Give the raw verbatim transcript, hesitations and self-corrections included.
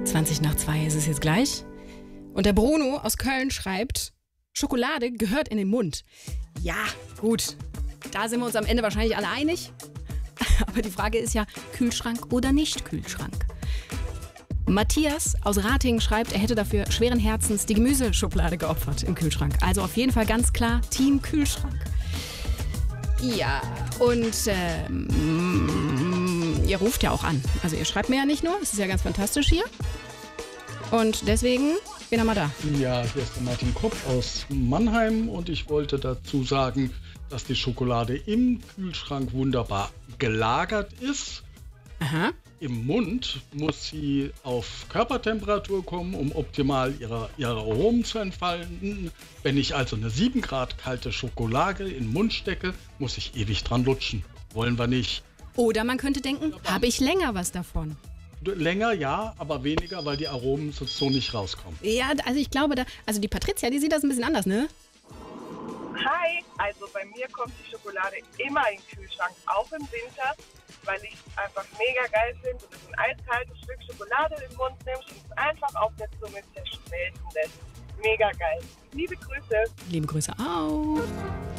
zwanzig nach zwei ist es jetzt gleich. Und der Bruno aus Köln schreibt, Schokolade gehört in den Mund. Ja, gut. Da sind wir uns am Ende wahrscheinlich alle einig. Aber die Frage ist ja, Kühlschrank oder nicht Kühlschrank? Matthias aus Ratingen schreibt, er hätte dafür schweren Herzens die Gemüseschublade geopfert im Kühlschrank. Also auf jeden Fall ganz klar Team Kühlschrank. Ja, und ähm, ihr ruft ja auch an. Also ihr schreibt mir ja nicht nur, es ist ja ganz fantastisch hier. Und deswegen, wen haben wir da? Ja, hier ist der Martin Kopp aus Mannheim und ich wollte dazu sagen, dass die Schokolade im Kühlschrank wunderbar gelagert ist. Aha. Im Mund muss sie auf Körpertemperatur kommen, um optimal ihre, ihre Aromen zu entfalten. Wenn ich also eine sieben Grad kalte Schokolade in den Mund stecke, muss ich ewig dran lutschen. Wollen wir nicht. Oder man könnte denken, habe ich länger was davon? Länger ja, aber weniger, weil die Aromen so nicht rauskommen. Ja, also ich glaube, da, also die Patricia, die sieht das ein bisschen anders, ne? Hi, also bei mir kommt die Schokolade immer in den Kühlschrank, auch im Winter, weil ich es einfach mega geil finde, wenn du ein eiskaltes Stück Schokolade in den Mund nimmst und es einfach auf der Zunge zerschmelzen lässt. Mega geil. Liebe Grüße. Liebe Grüße auch.